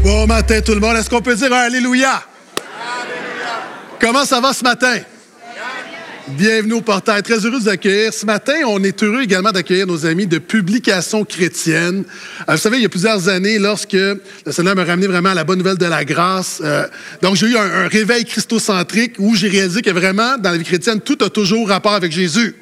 Bon matin tout le monde, est-ce qu'on peut dire un Alléluia? Alléluia! Comment ça va ce matin? Bienvenue au portail, très heureux de vous accueillir. Ce matin, on est heureux également d'accueillir nos amis de Publications chrétiennes. Vous savez, il y a plusieurs années, lorsque le Seigneur m'a ramené vraiment à la bonne nouvelle de la grâce, donc j'ai eu un réveil christocentrique où j'ai réalisé que vraiment, dans la vie chrétienne, tout a toujours rapport avec Jésus.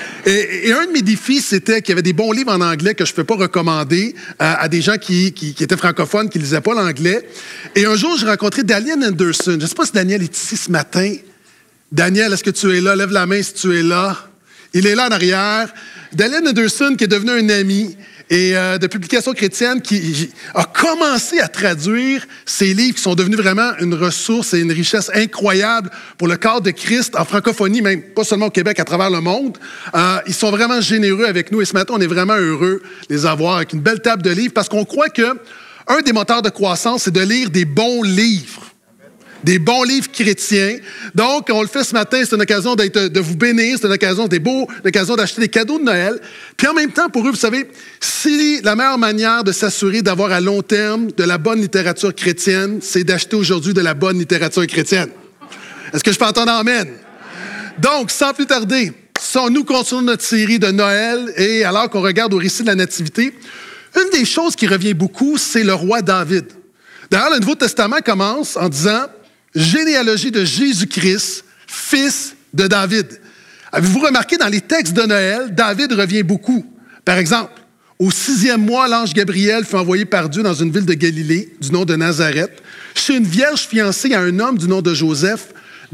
Et un de mes défis, c'était qu'il y avait des bons livres en anglais que je ne peux pas recommander à des gens qui étaient francophones, qui ne lisaient pas l'anglais. Et un jour, j'ai rencontré Daniel Anderson. Je ne sais pas si Daniel est ici ce matin. Daniel, est-ce que tu es là? Lève la main si tu es là. Il est là en arrière. Daniel Anderson, qui est devenu un ami et de Publications chrétiennes, qui a commencé à traduire ces livres qui sont devenus vraiment une ressource et une richesse incroyable pour le corps de Christ en francophonie, même pas seulement au Québec, à travers le monde. Ils sont vraiment généreux avec nous et ce matin, on est vraiment heureux de les avoir avec une belle table de livres parce qu'on croit qu'un des moteurs de croissance, c'est de lire des bons livres. Des bons livres chrétiens. Donc, on le fait ce matin, c'est une occasion de vous bénir, c'est une occasion d'acheter des cadeaux de Noël. Puis en même temps, pour eux, vous savez, si la meilleure manière de s'assurer d'avoir à long terme de la bonne littérature chrétienne, c'est d'acheter aujourd'hui de la bonne littérature chrétienne. Est-ce que je peux entendre amen? Donc, sans plus tarder, nous continuons notre série de Noël et alors qu'on regarde au récit de la Nativité, une des choses qui revient beaucoup, c'est le roi David. D'ailleurs, le Nouveau Testament commence en disant « Généalogie de Jésus-Christ, fils de David ». Avez-vous remarqué, dans les textes de Noël, David revient beaucoup. Par exemple, au 6e mois, l'ange Gabriel fut envoyé par Dieu dans une ville de Galilée, du nom de Nazareth, chez une vierge fiancée à un homme du nom de Joseph,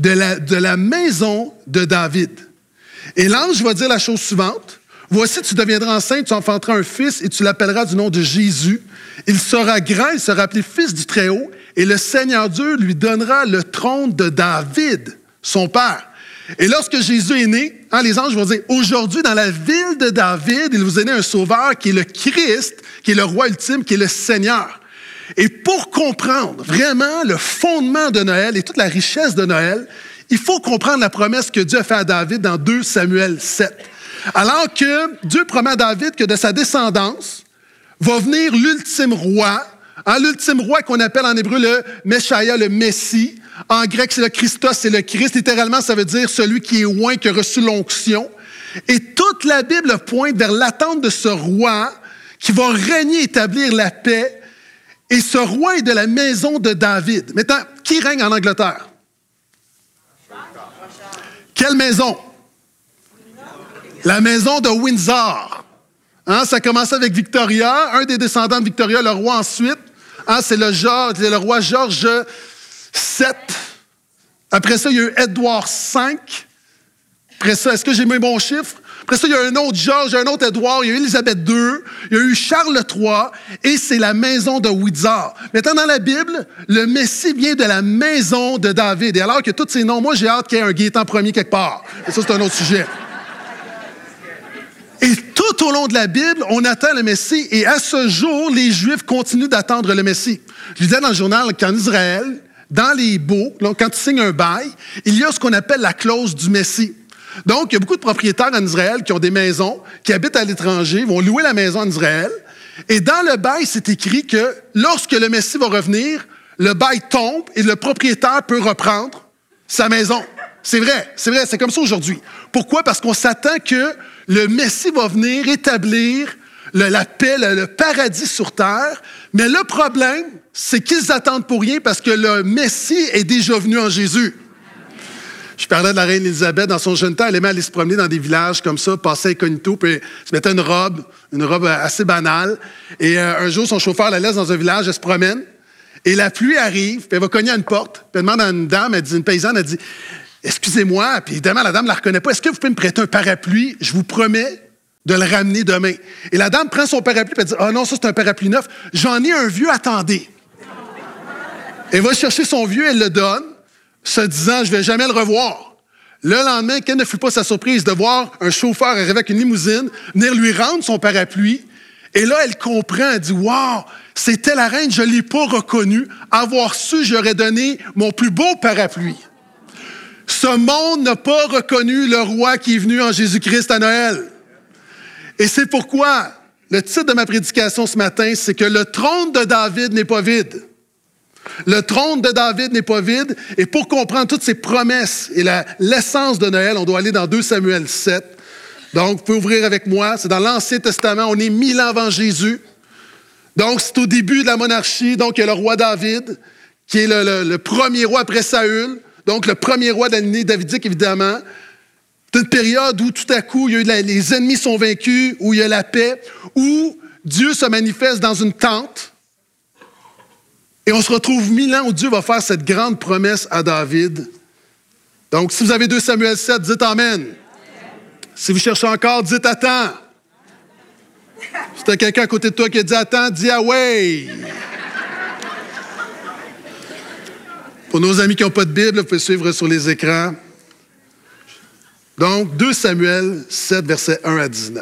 de la maison de David. Et l'ange va dire la chose suivante. « Voici, tu deviendras enceinte, tu enfanteras un fils et tu l'appelleras du nom de Jésus. Il sera grand, il sera appelé fils du Très-Haut, et le Seigneur Dieu lui donnera le trône de David, son père. » Et lorsque Jésus est né, les anges vont dire, « Aujourd'hui, dans la ville de David, il vous est né un sauveur qui est le Christ, qui est le roi ultime, qui est le Seigneur. » Et pour comprendre vraiment le fondement de Noël et toute la richesse de Noël, il faut comprendre la promesse que Dieu a faite à David dans 2 Samuel 7. Alors que Dieu promet à David que de sa descendance va venir l'ultime roi, l'ultime roi qu'on appelle en hébreu le Meshaïa, le Messie. En grec, c'est le Christos, c'est le Christ. Littéralement, ça veut dire celui qui est oint, qui a reçu l'onction. Et toute la Bible pointe vers l'attente de ce roi qui va régner, établir la paix. Et ce roi est de la maison de David. Maintenant, qui règne en Angleterre? Quelle maison? La maison de Windsor. Ça commence avec Victoria, un des descendants de Victoria, le roi ensuite. C'est le roi George VII. Après ça, il y a eu Édouard V. Après ça, est-ce que j'ai mis un bon chiffre? Après ça, il y a un autre George, un autre Édouard, il y a eu Élisabeth II, il y a eu Charles III, et c'est la maison de Windsor. Maintenant, dans la Bible, le Messie vient de la maison de David. Et alors que tous ces noms, moi, j'ai hâte qu'il y ait un Gaétan premier quelque part. Et ça, c'est un autre sujet. Et tout au long de la Bible, on attend le Messie. Et à ce jour, les Juifs continuent d'attendre le Messie. Je disais dans le journal qu'en Israël, dans les baux, quand tu signes un bail, il y a ce qu'on appelle la clause du Messie. Donc, il y a beaucoup de propriétaires en Israël qui ont des maisons, qui habitent à l'étranger, vont louer la maison en Israël. Et dans le bail, c'est écrit que lorsque le Messie va revenir, le bail tombe et le propriétaire peut reprendre sa maison. C'est vrai, c'est comme ça aujourd'hui. Pourquoi? Parce qu'on s'attend que le Messie va venir établir la paix, le paradis sur terre. Mais le problème, c'est qu'ils attendent pour rien parce que le Messie est déjà venu en Jésus. Je parlais de la reine Élisabeth. Dans son jeune temps, elle aimait aller se promener dans des villages comme ça, passer incognito, puis se mettait une robe assez banale. Et un jour, son chauffeur la laisse dans un village, elle se promène. Et la pluie arrive, puis elle va cogner à une porte. Puis elle demande à une dame, une paysanne, elle dit « Excusez-moi », puis évidemment, la dame ne la reconnaît pas. « Est-ce que vous pouvez me prêter un parapluie? Je vous promets de le ramener demain. » Et la dame prend son parapluie, puis elle dit « Ah non, ça c'est un parapluie neuf. J'en ai un vieux, attendez. » Elle va chercher son vieux, elle le donne, se disant « Je ne vais jamais le revoir. » Le lendemain, quelle ne fut pas sa surprise de voir un chauffeur arriver avec une limousine, venir lui rendre son parapluie. Et là, elle comprend, elle dit « Wow, c'était la reine, je ne l'ai pas reconnue. Avoir su, j'aurais donné mon plus beau parapluie. » Ce monde n'a pas reconnu le roi qui est venu en Jésus-Christ à Noël. Et c'est pourquoi le titre de ma prédication ce matin, c'est que le trône de David n'est pas vide. Le trône de David n'est pas vide. Et pour comprendre toutes ces promesses et l'essence de Noël, on doit aller dans 2 Samuel 7. Donc, vous pouvez ouvrir avec moi. C'est dans l'Ancien Testament. On est 1000 ans avant Jésus. Donc, c'est au début de la monarchie. Donc, il y a le roi David, qui est le premier roi après Saül. Donc, le premier roi de la lignée davidique, évidemment. C'est une période où, tout à coup, il y a eu les ennemis sont vaincus, où il y a la paix, où Dieu se manifeste dans une tente. Et on se retrouve 1000 ans où Dieu va faire cette grande promesse à David. Donc, si vous avez 2 Samuel 7, dites Amen. Si vous cherchez encore, dites Attends. Si tu as quelqu'un à côté de toi qui a dit Attends, dis Away. Pour nos amis qui n'ont pas de Bible, vous pouvez suivre sur les écrans. Donc, 2 Samuel 7, versets 1 à 19.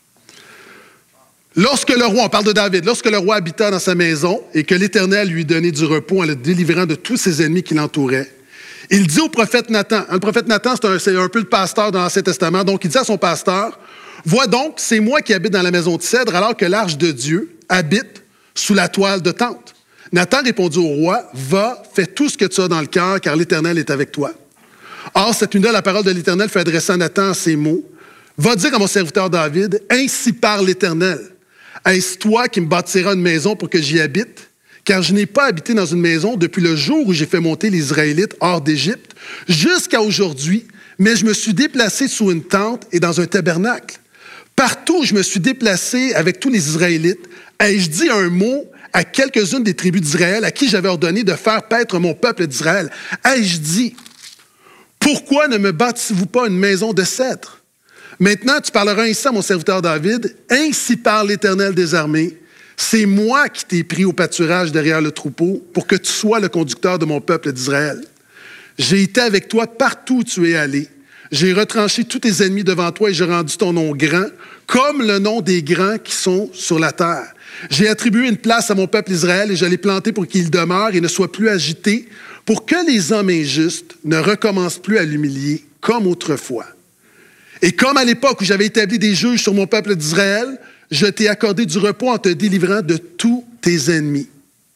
Lorsque le roi, on parle de David, lorsque le roi habita dans sa maison et que l'Éternel lui donnait du repos en le délivrant de tous ses ennemis qui l'entouraient, il dit au prophète Nathan, le prophète Nathan, c'est un peu le pasteur dans l'Ancien Testament, donc il dit à son pasteur, « Vois donc, c'est moi qui habite dans la maison de cèdre alors que l'arche de Dieu habite sous la toile de tente. » Nathan répondit au roi, « Va, fais tout ce que tu as dans le cœur, car l'Éternel est avec toi. » Or, cette nuit-là, la parole de l'Éternel fut adressée à Nathan en ces mots. « Va dire à mon serviteur David, ainsi parle l'Éternel. Est-ce toi qui me bâtiras une maison pour que j'y habite? Car je n'ai pas habité dans une maison depuis le jour où j'ai fait monter les Israélites hors d'Égypte jusqu'à aujourd'hui, mais je me suis déplacé sous une tente et dans un tabernacle. Partout où je me suis déplacé avec tous les Israélites, ai-je dit un mot à quelques-unes des tribus d'Israël à qui j'avais ordonné de faire paître mon peuple d'Israël? Ai-je dit, pourquoi ne me bâtissez-vous pas une maison de cèdre? Maintenant, tu parleras ainsi à mon serviteur David, ainsi parle l'Éternel des armées. C'est moi qui t'ai pris au pâturage derrière le troupeau pour que tu sois le conducteur de mon peuple d'Israël. J'ai été avec toi partout où tu es allé. J'ai retranché tous tes ennemis devant toi et j'ai rendu ton nom grand, comme le nom des grands qui sont sur la terre. J'ai attribué une place à mon peuple Israël et je l'ai planté pour qu'il demeure et ne soit plus agité, pour que les hommes injustes ne recommencent plus à l'humilier comme autrefois. Et comme à l'époque où j'avais établi des juges sur mon peuple d'Israël, je t'ai accordé du repos en te délivrant de tous tes ennemis.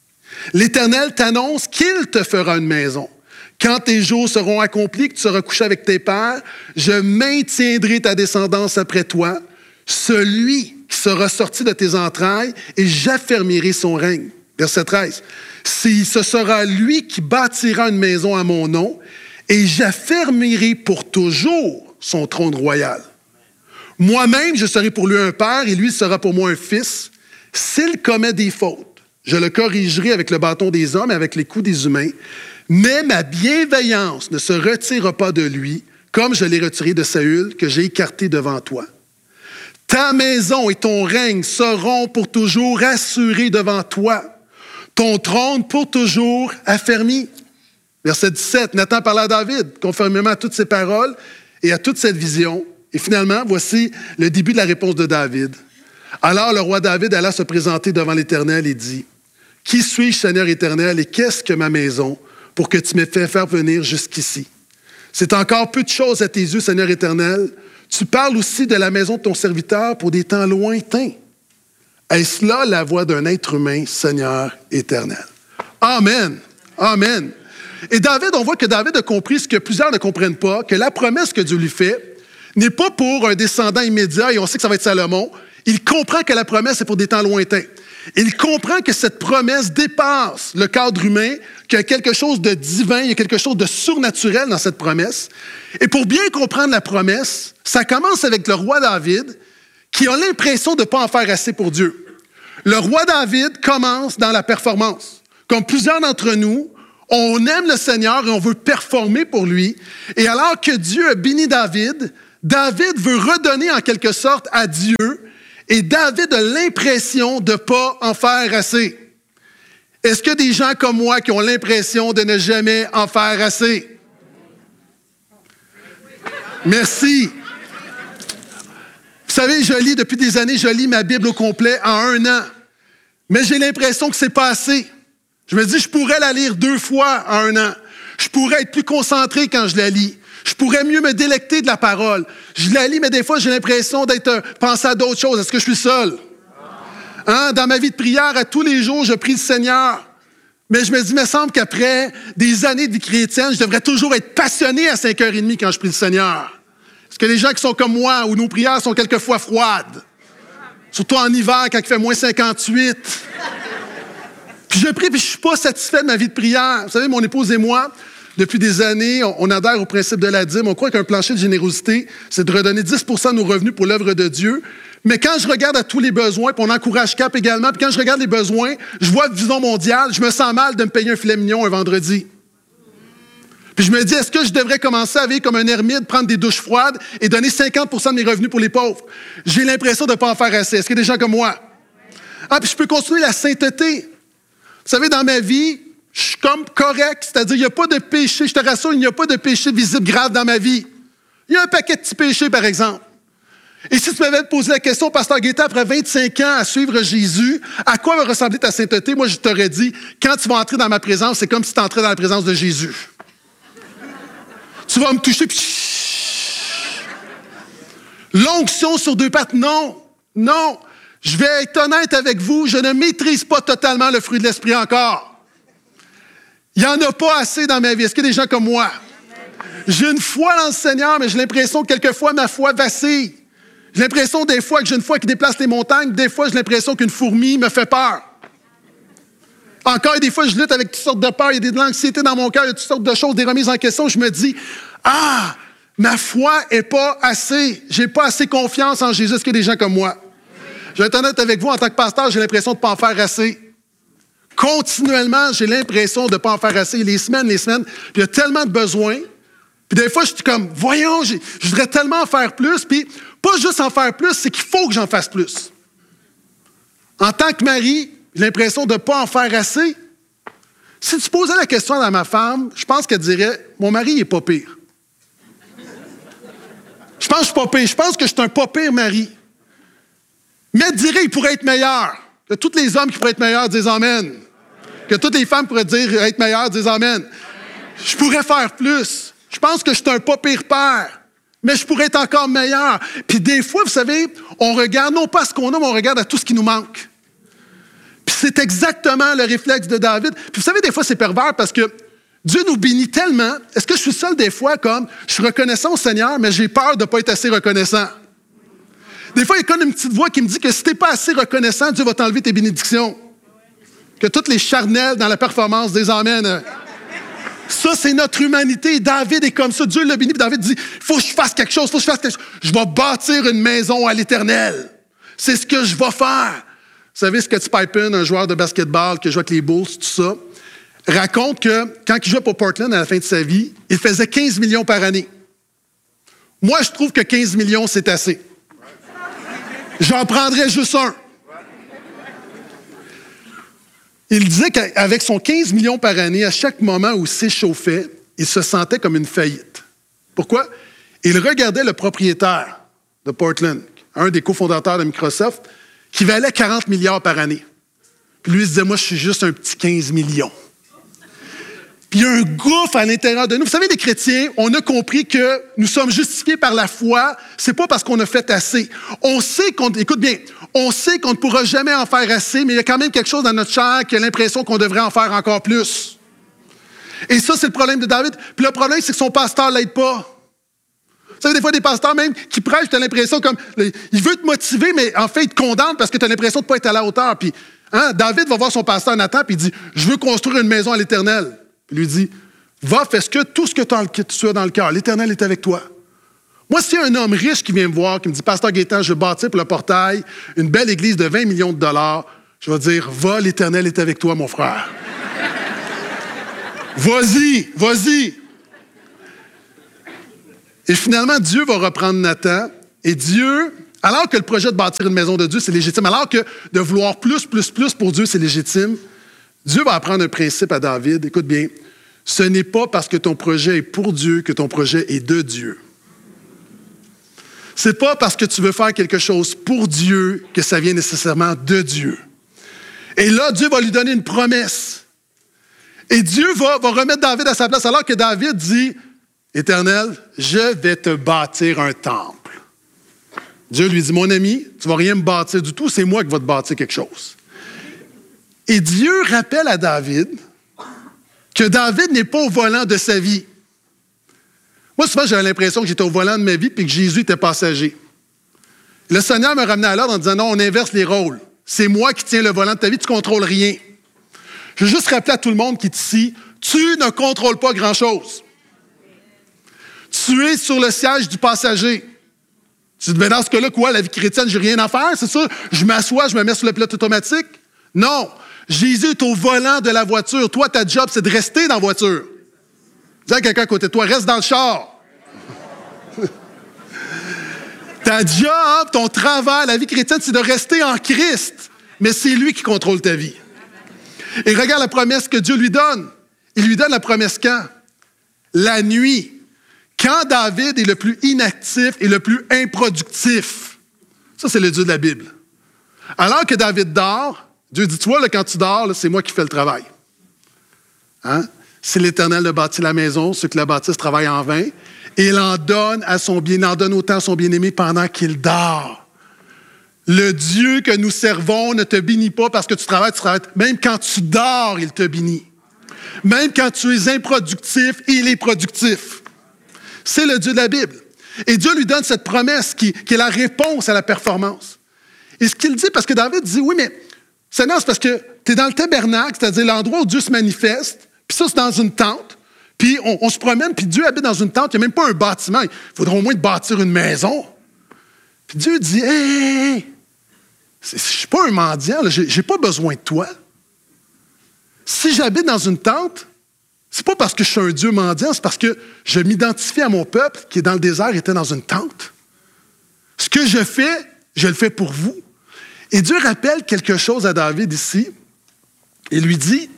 L'Éternel t'annonce qu'il te fera une maison. Quand tes jours seront accomplis, que tu seras couché avec tes pères, je maintiendrai ta descendance après toi, celui qui sera sorti de tes entrailles, et j'affermirai son règne. Verset 13. Ce sera lui qui bâtira une maison à mon nom, et j'affermirai pour toujours son trône royal. Moi-même, je serai pour lui un père, et lui sera pour moi un fils. S'il commet des fautes, je le corrigerai avec le bâton des hommes et avec les coups des humains, mais ma bienveillance ne se retirera pas de lui, comme je l'ai retiré de Saül, que j'ai écarté devant toi. Ta maison et ton règne seront pour toujours assurés devant toi. Ton trône pour toujours affermi. Verset 17, Nathan parla à David, conformément à toutes ses paroles et à toute cette vision. Et finalement, voici le début de la réponse de David. Alors le roi David alla se présenter devant l'Éternel et dit, « Qui suis-je, Seigneur éternel, et qu'est-ce que ma maison pour que tu m'aies fait faire venir jusqu'ici? C'est encore peu de choses à tes yeux, Seigneur éternel. Tu parles aussi de la maison de ton serviteur pour des temps lointains. Est-ce là la voix d'un être humain, Seigneur éternel? » Amen. Amen. Et David, on voit que David a compris ce que plusieurs ne comprennent pas, que la promesse que Dieu lui fait n'est pas pour un descendant immédiat, et on sait que ça va être Salomon. Il comprend que la promesse est pour des temps lointains. Il comprend que cette promesse dépasse le cadre humain, qu'il y a quelque chose de divin, il y a quelque chose de surnaturel dans cette promesse. Et pour bien comprendre la promesse, ça commence avec le roi David, qui a l'impression de ne pas en faire assez pour Dieu. Le roi David commence dans la performance. Comme plusieurs d'entre nous, on aime le Seigneur et on veut performer pour lui. Et alors que Dieu a béni David, David veut redonner en quelque sorte à Dieu. Et David a l'impression de ne pas en faire assez. Est-ce que des gens comme moi qui ont l'impression de ne jamais en faire assez? Merci. Vous savez, depuis des années, je lis ma Bible au complet en 1 an. Mais j'ai l'impression que c'est pas assez. Je me dis, je pourrais la lire 2 fois en 1 an. Je pourrais être plus concentré quand je la lis. Je pourrais mieux me délecter de la parole. Je la lis, mais des fois, j'ai l'impression d'être pensé à d'autres choses. Est-ce que je suis seul? Hein? Dans ma vie de prière, à tous les jours, je prie le Seigneur. Mais je me dis, il me semble qu'après des années de vie chrétienne, je devrais toujours être passionné à 5h30 quand je prie le Seigneur. Parce que les gens qui sont comme moi, où nos prières sont quelquefois froides, surtout en hiver quand il fait moins 58. Puis je prie, puis je ne suis pas satisfait de ma vie de prière. Vous savez, mon épouse et moi, depuis des années, on adhère au principe de la dîme. On croit qu'un plancher de générosité, c'est de redonner 10% de nos revenus pour l'œuvre de Dieu. Mais quand je regarde à tous les besoins, puis on encourage Cap également, puis quand je regarde les besoins, je vois Vision mondiale, je me sens mal de me payer un filet mignon un vendredi. Puis je me dis, est-ce que je devrais commencer à vivre comme un ermite, prendre des douches froides et donner 50% de mes revenus pour les pauvres? J'ai l'impression de ne pas en faire assez. Est-ce qu'il y a des gens comme moi? Ah, puis je peux continuer la sainteté. Vous savez, dans ma vie, je suis comme correct, c'est-à-dire il n'y a pas de péché, je te rassure, il n'y a pas de péché visible grave dans ma vie. Il y a un paquet de petits péchés, par exemple. Et si tu m'avais posé la question, Pasteur Gaétan, après 25 ans à suivre Jésus, à quoi va ressembler ta sainteté? Moi, je t'aurais dit, quand tu vas entrer dans ma présence, c'est comme si tu entrais dans la présence de Jésus. Tu vas me toucher, puis l'onction sur 2 pattes, non. Non. Je vais être honnête avec vous, je ne maîtrise pas totalement le fruit de l'esprit encore. Il n'y en a pas assez dans ma vie. Est-ce qu'il y a des gens comme moi? J'ai une foi dans le Seigneur, mais j'ai l'impression que quelquefois ma foi vacille. J'ai l'impression des fois que j'ai une foi qui déplace les montagnes, des fois j'ai l'impression qu'une fourmi me fait peur. Encore des fois, je lutte avec toutes sortes de peurs, il y a de l'anxiété dans mon cœur, il y a toutes sortes de choses, des remises en question. Je me dis, ma foi n'est pas assez. J'ai pas assez confiance en Jésus. Est-ce qu'il y a des gens comme moi? Je vais être honnête avec vous, en tant que pasteur, j'ai l'impression de ne pas en faire assez. Continuellement, j'ai l'impression de ne pas en faire assez. Les semaines, puis il y a tellement de besoins. Puis des fois, je suis comme, voyons, je voudrais tellement en faire plus. Puis pas juste en faire plus, c'est qu'il faut que j'en fasse plus. En tant que mari, j'ai l'impression de ne pas en faire assez. Si tu posais la question à ma femme, je pense qu'elle dirait, mon mari n'est pas pire. Je pense que je suis pas pire. Je pense que je suis un pas pire mari. Mais elle dirait, il pourrait être meilleur. Que tous les hommes qui pourraient être meilleurs disent amen. Que toutes les femmes pourraient dire être meilleures disent amen. Je pourrais faire plus. Je pense que je suis un pas pire père. Mais je pourrais être encore meilleur. Puis des fois, vous savez, on regarde non pas ce qu'on a, mais on regarde à tout ce qui nous manque. Puis c'est exactement le réflexe de David. Puis vous savez, des fois, c'est pervers parce que Dieu nous bénit tellement. Est-ce que je suis seul des fois comme, je suis reconnaissant au Seigneur, mais j'ai peur de ne pas être assez reconnaissant? Des fois, il y a comme une petite voix qui me dit que si tu n'es pas assez reconnaissant, Dieu va t'enlever tes bénédictions. Que toutes les charnels dans la performance des amènes. Ça, c'est notre humanité. David est comme ça. Dieu l'a béni. Puis David dit, il faut que je fasse quelque chose, Je vais bâtir une maison à l'Éternel. C'est ce que je vais faire. Vous savez, Scottie Pippen, un joueur de basketball qui joue avec les Bulls, tout ça, raconte que quand il jouait pour Portland à la fin de sa vie, il faisait 15 millions par année. Moi, je trouve que 15 millions, c'est assez. J'en prendrais juste un. Il disait qu'avec son 15 millions par année, à chaque moment où il s'échauffait, il se sentait comme une faillite. Pourquoi? Il regardait le propriétaire de Portland, un des cofondateurs de Microsoft, qui valait 40 milliards par année. Puis lui, il se disait, moi, je suis juste un petit 15 millions. Puis il y a un gouffre à l'intérieur de nous. Vous savez, les chrétiens, on a compris que nous sommes justifiés par la foi. C'est pas parce qu'on a fait assez. On sait écoute bien, on sait qu'on ne pourra jamais en faire assez, mais il y a quand même quelque chose dans notre chair qui a l'impression qu'on devrait en faire encore plus. Et ça, c'est le problème de David. Puis le problème, c'est que son pasteur ne l'aide pas. Vous savez, des fois, des pasteurs même qui prêchent, tu as l'impression comme, il veut te motiver, mais en fait, il te condamne parce que tu as l'impression de ne pas être à la hauteur. Puis David va voir son pasteur Nathan, puis il dit, je veux construire une maison à l'Éternel. Il lui dit, va, fais tout ce que tu as dans le cœur. L'Éternel est avec toi. Moi, s'il y a un homme riche qui vient me voir, qui me dit, Pasteur Gaétan, je veux bâtir pour le portail une belle église de 20 millions de dollars, je vais dire, va, l'Éternel est avec toi, mon frère. Vas-y, vas-y. Et finalement, Dieu va reprendre Nathan. Et Dieu, alors que le projet de bâtir une maison de Dieu, c'est légitime, alors que de vouloir plus pour Dieu, c'est légitime, Dieu va apprendre un principe à David. Écoute bien, ce n'est pas parce que ton projet est pour Dieu que ton projet est de Dieu. C'est pas parce que tu veux faire quelque chose pour Dieu que ça vient nécessairement de Dieu. Et là, Dieu va lui donner une promesse. Et Dieu va remettre David à sa place alors que David dit, Éternel, je vais te bâtir un temple. Dieu lui dit, mon ami, tu ne vas rien me bâtir du tout, c'est moi qui vais te bâtir quelque chose. Et Dieu rappelle à David que David n'est pas au volant de sa vie. Moi, souvent, j'avais l'impression que j'étais au volant de ma vie et que Jésus était passager. Le Seigneur me ramenait à l'ordre en disant, non, on inverse les rôles. C'est moi qui tiens le volant de ta vie, tu ne contrôles rien. Je veux juste rappeler à tout le monde qui est ici, tu ne contrôles pas grand-chose. Tu es sur le siège du passager. Tu te dis, dans ce cas-là, quoi, la vie chrétienne, j'ai rien à faire, c'est ça? Je m'assois, je me mets sur le pilote automatique? Non. Jésus est au volant de la voiture. Toi, ta job, c'est de rester dans la voiture. Dis à quelqu'un à côté de toi, reste dans le char. Ta job, ton travail, la vie chrétienne, c'est de rester en Christ. Mais c'est lui qui contrôle ta vie. Et regarde la promesse que Dieu lui donne. Il lui donne la promesse quand? La nuit. Quand David est le plus inactif et le plus improductif. Ça, c'est le Dieu de la Bible. Alors que David dort, Dieu dit, tu vois, là, quand tu dors, là, c'est moi qui fais le travail. Hein? Si l'Éternel a bâti la maison, ceux qui la bâtissent travaillent en vain. Et il en donne autant à son bien-aimé pendant qu'il dort. Le Dieu que nous servons ne te bénit pas parce que tu travailles. Même quand tu dors, il te bénit. Même quand tu es improductif, il est productif. C'est le Dieu de la Bible. Et Dieu lui donne cette promesse qui est la réponse à la performance. Et ce qu'il dit, parce que David dit, oui, mais Seigneur, c'est parce que tu es dans le tabernacle, c'est-à-dire l'endroit où Dieu se manifeste, puis ça, c'est dans une tente, puis on se promène, puis Dieu habite dans une tente, il n'y a même pas un bâtiment. Il faudrait au moins bâtir une maison. Puis Dieu dit, hey, je ne suis pas un mendiant, je n'ai pas besoin de toi. Si j'habite dans une tente, c'est pas parce que je suis un Dieu mendiant, c'est parce que je m'identifie à mon peuple qui est dans le désert, était dans une tente. Ce que je fais, je le fais pour vous. Et Dieu rappelle quelque chose à David ici. Il lui dit,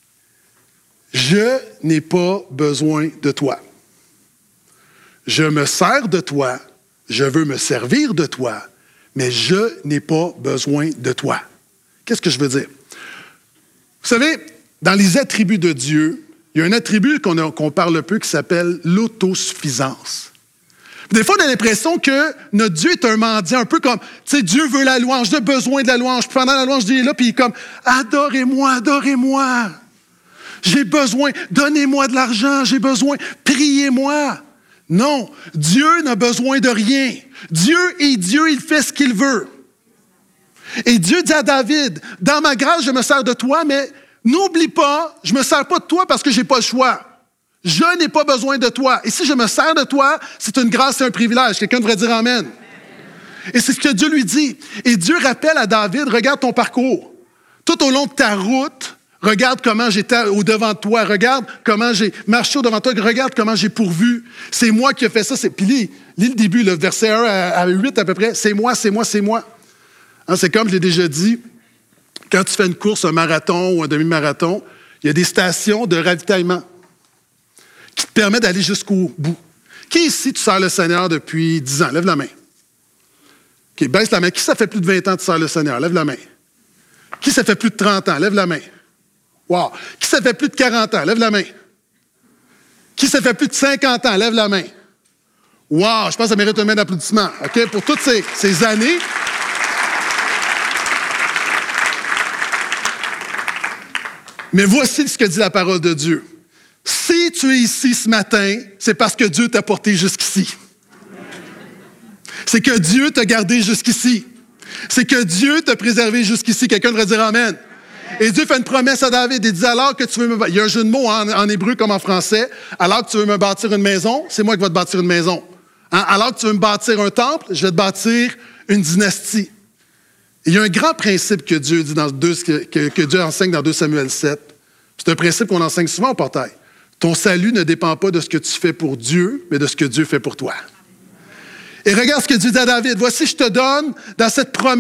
je n'ai pas besoin de toi. Je me sers de toi, je veux me servir de toi, mais je n'ai pas besoin de toi. Qu'est-ce que je veux dire? Vous savez, dans les attributs de Dieu, il y a un attribut qu'on parle peu qui s'appelle l'autosuffisance. Des fois, on a l'impression que notre Dieu est un mendiant, un peu comme, tu sais, Dieu veut la louange, j'ai besoin de la louange. Puis pendant la louange, Dieu est là, puis il est comme, adorez-moi, adorez-moi. J'ai besoin, donnez-moi de l'argent, j'ai besoin, priez-moi. Non, Dieu n'a besoin de rien. Dieu est Dieu, il fait ce qu'il veut. Et Dieu dit à David, dans ma grâce, je me sers de toi, mais n'oublie pas, je ne me sers pas de toi parce que je n'ai pas le choix. Je n'ai pas besoin de toi. Et si je me sers de toi, c'est une grâce et un privilège. Quelqu'un devrait dire Amen. Et c'est ce que Dieu lui dit. Et Dieu rappelle à David, regarde ton parcours. Tout au long de ta route, regarde comment j'étais au-devant de toi. Regarde comment j'ai marché au-devant de toi. Regarde comment j'ai pourvu. C'est moi qui ai fait ça. Puis lis le début, le verset 1 à 8 à peu près. C'est moi, c'est moi, c'est moi. Hein, c'est comme je l'ai déjà dit, quand tu fais une course, un marathon ou un demi-marathon, il y a des stations de ravitaillement qui te permettent d'aller jusqu'au bout. Qui ici, tu sers le Seigneur depuis 10 ans? Lève la main. OK, baisse la main. Qui ça fait plus de 20 ans que tu sers le Seigneur? Lève la main. Qui ça fait plus de 30 ans? Lève la main. Wow. Qui ça fait plus de 40 ans? Lève la main. Qui ça fait plus de 50 ans? Lève la main. Wow, je pense que ça mérite un main d'applaudissement. OK, pour toutes ces années. Mais voici ce que dit la parole de Dieu. Si tu es ici ce matin, c'est parce que Dieu t'a porté jusqu'ici. C'est que Dieu t'a gardé jusqu'ici. C'est que Dieu t'a préservé jusqu'ici. Quelqu'un devrait dire Amen. Et Dieu fait une promesse à David. Il dit, alors que tu veux me... Il y a un jeu de mots en hébreu comme en français. Alors que tu veux me bâtir une maison, c'est moi qui vais te bâtir une maison. Hein? Alors que tu veux me bâtir un temple, je vais te bâtir une dynastie. Il y a un grand principe que Dieu dit que Dieu enseigne dans 2 Samuel 7. C'est un principe qu'on enseigne souvent au portail. Ton salut ne dépend pas de ce que tu fais pour Dieu, mais de ce que Dieu fait pour toi. Et regarde ce que Dieu dit à David. Voici, je te donne dans cette promesse